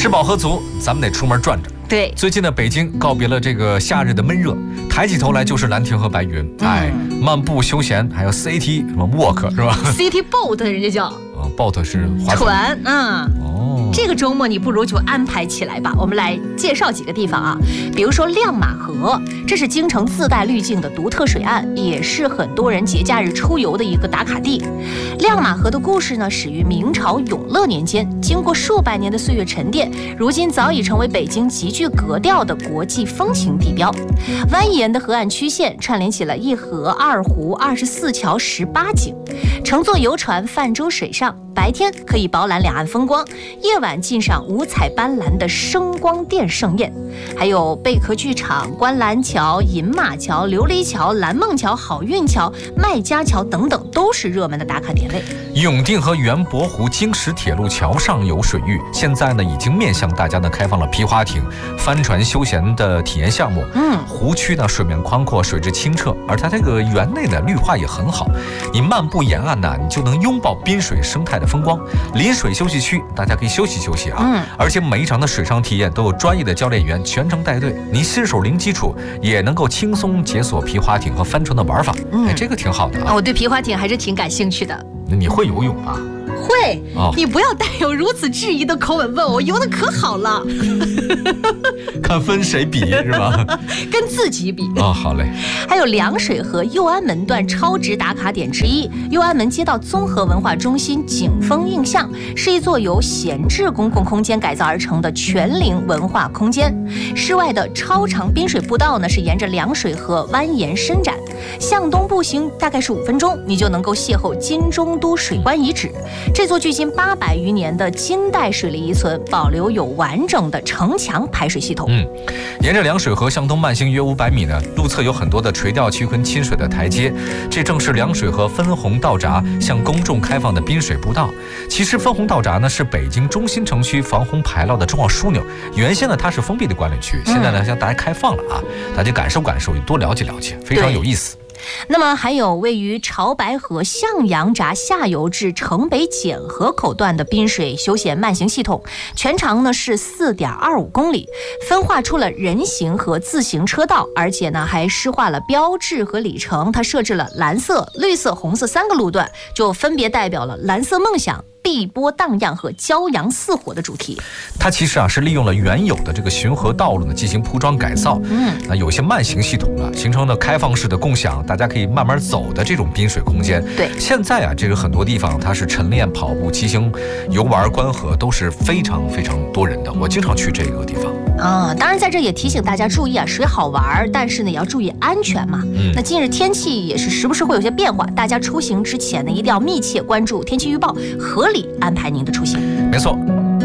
吃饱喝足，咱们得出门转转。 对， 最近呢，北京告别了这个夏日的闷热，抬起头来就是蓝天和白云。漫步休闲，还有 City 什么 Walk 是吧 ？City Boat 人家叫。 boat 是划船。 这个周末你不如就安排起来吧。我们来介绍几个地方啊，比如说亮马河，这是京城自带滤镜的独特水岸，也是很多人节假日出游的一个打卡地。亮马河的故事呢，始于明朝永乐年间，经过数百年的岁月沉淀，如今早已成为北京极具格调的国际风情地标。蜿蜒的河岸曲线串联起了一河二湖24桥18景，乘坐游船泛舟水上，白天可以饱览两岸风光，夜晚欣赏五彩斑斓的声光电盛宴。还有贝壳剧场、观澜桥、饮马桥、琉璃桥、蓝梦桥、好运桥、麦家桥等等，都是热门的打卡点位。 永定和元博湖京石铁路桥上有水域，现在呢已经面向大家呢开放了皮划艇、帆船休闲的体验项目。湖区呢水面宽阔，水质清澈，而它这个园内呢绿化也很好。你漫步沿岸呢，你就能拥抱滨水生态的风光。临水休息区，大家可以休息休息啊。而且每一场的水上体验都有专业的教练员全程带队，你新手零基础也能够轻松解锁皮划艇和帆船的玩法。这个挺好的啊。 我对皮划艇还是挺感兴趣的。 你会游泳啊？ 会。你不要带有如此质疑的口吻问我，游得可好了。 看分谁比是吧？ 跟自己比。 好嘞。 还有凉水河右安门段超值打卡点之一，右安门街道综合文化中心景峰印象，是一座由闲置公共空间改造而成的全龄文化空间。室外的超长滨水步道呢，是沿着凉水河蜿蜒伸展，向东步行大概是5分钟，你就能够邂逅金中都水关遗址。这座距今800余年的金代水利遗存，保留有完整的城墙排水系统。 沿着凉水河向东慢行约500米呢，路侧有很多的垂钓渠昆亲水的台阶，这正是凉水河分洪道闸向公众开放的滨水步道。其实分洪道闸呢是北京中心城区防洪排涝的重要枢纽，原先呢它是封闭的管理区，现在呢向大家开放了啊，大家感受感受，多了解了解，非常有意思。 那么还有位于潮白河向阳闸下游至城北简河口段的滨水休闲慢行系统，全长呢是4.25公里，分化出了人行和自行车道，而且呢还施划了标志和里程。它设置了蓝色、绿色、红色3个路段，就分别代表了蓝色梦想、碧波荡漾和骄阳似火的主题。 它其实是利用了原有的这个巡河道路呢进行铺装改造。有一些慢行系统呢形成了开放式的共享，大家可以慢慢走的这种滨水空间。 对， 现在这个很多地方它是晨练、跑步、骑行、游玩、观河都是非常非常多人的，我经常去这个地方。 当然在这也提醒大家注意水好玩，但是呢也要注意安全嘛。那近日天气也是时不时会有些变化，大家出行之前呢一定要密切关注天气预报，合理安排您的出行。 没错。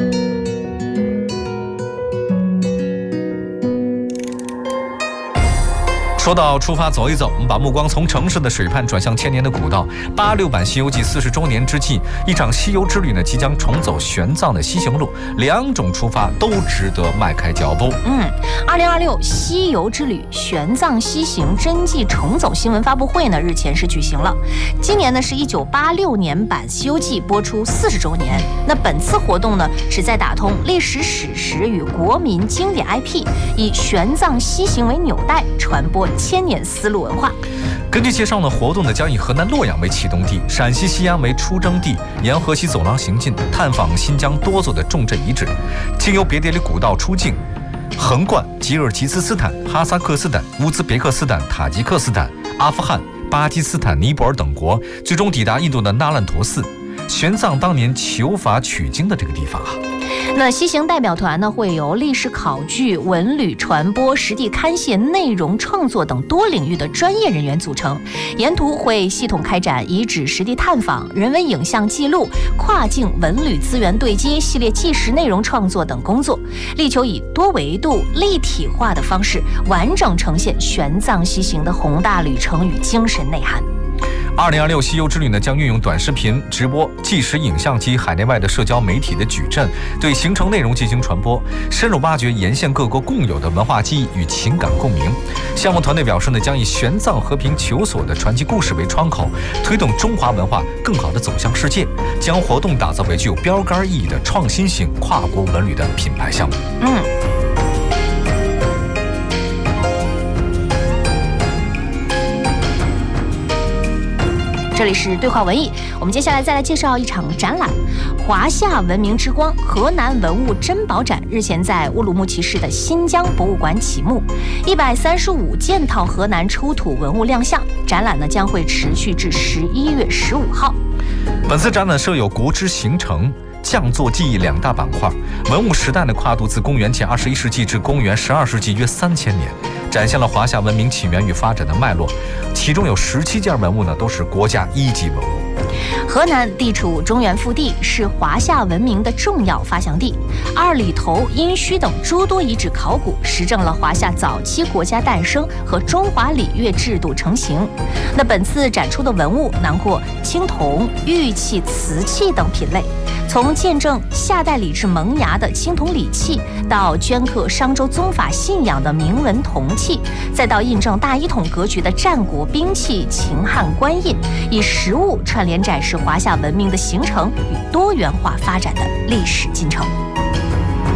说到出发走一走，我们把目光从城市的水畔转向千年的古道。86版《西游记》40周年之际，一场西游之旅呢即将重走玄奘的西行路，两种出发都值得迈开脚步。 2026西游之旅玄奘西行真迹重走新闻发布会呢日前是举行了。今年呢是1986年版《西游记》播出40周年。那本次活动呢旨在打通历史史实与国民经典 IP， 以玄奘西行为纽带，传播千年丝路文化。 根据介绍呢，活动呢将以河南洛阳为启动地，陕西西安为出征地，沿河西走廊行进，探访新疆多座的重镇遗址，经由别地里古道出境，横贯吉尔吉斯斯坦、哈萨克斯坦、乌兹别克斯坦、塔吉克斯坦、阿富汗、巴基斯坦、尼泊尔等国，最终抵达印度的那烂陀寺，玄奘当年求法取经的这个地方啊。 那西行代表团呢，会由历史考据、文旅传播、实地勘写、内容创作等多领域的专业人员组成，沿途会系统开展遗址实地探访、人文影像记录、跨境文旅资源对接、系列纪实内容创作等工作，力求以多维度、立体化的方式，完整呈现玄奘西行的宏大旅程与精神内涵。 2026西游之旅呢，将运用短视频、直播、即时影像及海内外的社交媒体的矩阵，对行程内容进行传播，深入挖掘沿线各国共有的文化记忆与情感共鸣。项目团队表示呢，将以玄奘和平求索的传奇故事为窗口，推动中华文化更好地走向世界，将活动打造为具有标杆意义的创新型跨国文旅的品牌项目。 这里是对话文艺，我们接下来再来介绍一场展览——华夏文明之光河南文物珍宝展，日前在乌鲁木齐市的新疆博物馆启幕，135件套河南出土文物亮相。展览呢将会持续至11月15号。 本次展览设有国之形成、匠作技艺2大板块，文物时代的跨度自公元前21世纪至公元12世纪约3000年，展现了华夏文明起源与发展的脉络。其中有17件文物呢都是国家1级文物。 河南地处中原腹地，是华夏文明的重要发祥地。二里头、殷墟等诸多遗址考古，实证了华夏早期国家诞生和中华礼乐制度成型。那本次展出的文物囊括青铜、玉器、瓷器等品类，从见证夏代礼制萌芽的青铜礼器，到镌刻商周宗法信仰的铭文铜器，再到印证大一统格局的战国兵器秦汉官印，以实物串联展示华夏文明的形成与多元化发展的历史进程。